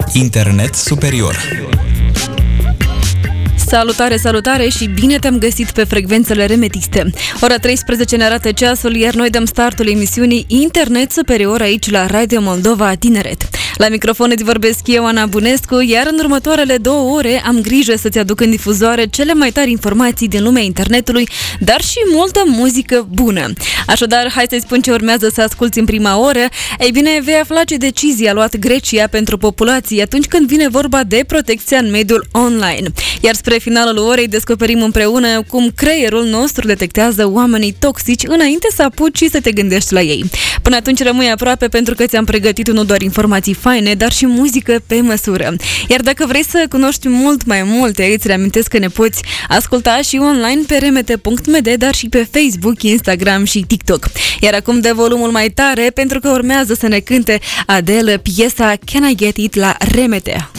Internet superior. Salutare și bine te-am găsit pe frecvențele remetiste. Ora 13 ne arată ceasul, iar noi dăm startul emisiunii Internet superior aici la Radio Moldova Tineret. La microfon îți vorbesc eu, Ana Bunescu, iar în următoarele 2 ore am grijă să-ți aduc în difuzoare cele mai tari informații din lumea internetului, dar și multă muzică bună. Așadar, hai să-i spun ce urmează să asculți în prima oră. Ei bine, vei afla ce decizie a luat Grecia pentru populație atunci când vine vorba de protecția în mediul online. Iar spre finalul orei descoperim împreună cum creierul nostru detectează oamenii toxici înainte să apuci și să te gândești la ei. Până atunci rămâi aproape pentru că ți-am pregătit nu doar informații faine, dar și muzică pe măsură. Iar dacă vrei să cunoști mult mai multe, îți reamintesc că ne poți asculta și online pe remete.md, dar și pe Facebook, Instagram și TikTok. Iar acum dă volumul mai tare pentru că urmează să ne cânte Adele piesa Can I Get It la Remete.